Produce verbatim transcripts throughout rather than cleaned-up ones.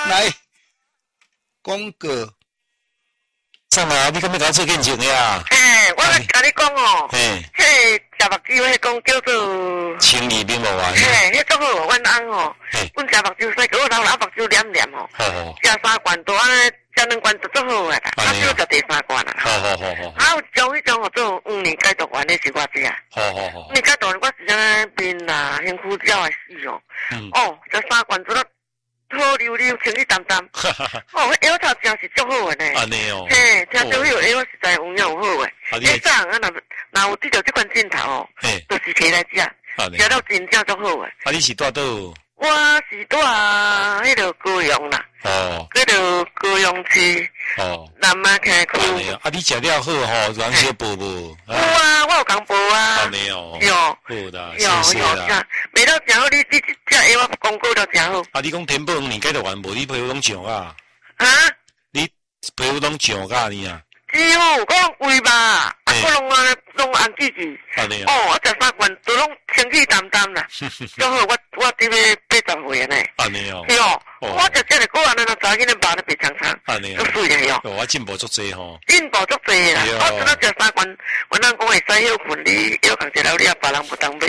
来，广告。 上啊，你敢要甲我做见证的啊？ 哎，我来甲你讲哦， 嘿， 迄食目酒迄讲叫做情义面无完。 嘿，迄种好，阮翁哦， 嘿， 阮食目酒使，我老老目酒黏黏哦， 好好， 食三罐多安尼，食两罐就足好诶啦，啊，少食第三罐啦。 好好好好。 啊，有种迄种哦，做五年解毒丸的是我食。 好好好。 五年解毒丸我是安面啦，辛苦鸟诶死哦。 嗯。 哦，食三罐做得好溜溜，清气淡淡。哦，迄药头真是足好诶呢。 安尼哦。 嘿，听说迄个药实在有影有好诶。迄早啊，若若有得到这款镜头哦，就是摕来食，食了真正足好诶。 啊，你是住倒？ 我是住迄个高雄啦。 哦。 迄个高雄市。哦。南马溪区。 啊，你食了好吼，人小报无？ 有啊，我有讲报啊。 安尼哦。 有。 好啦，谢谢啦。 卖到真好，你你这药我广告都真好。 啊，你讲天宝五年解毒丸无？你皮肤拢上啊？ 啊？ 你皮肤拢上甲呢啊？ 只有我贵吧，啊，我拢啊拢红记记。哦，我食三罐都拢清气淡淡啦。最好我我这边八十岁呢。 安尼哦。 对哦。我食这个果安尼，那早起咧肉咧白长长。 安尼哦。 足水诶哟。 我进步足济吼。 进步足济啦。我只能食三罐，阮翁讲会使休困，你休困一了，你也别人不当买。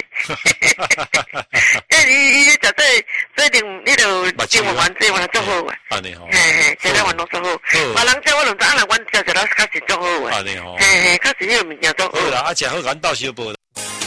诶，你你食这这定你就进步完这完足好诶。 安尼吼。 嘿嘿，食了完拢足好。别人这我拢知，啊，阮食食了确实足好诶。 安尼吼。 嘿嘿，确实迄个物件足好。 好啦，啊，食好，咱到小报。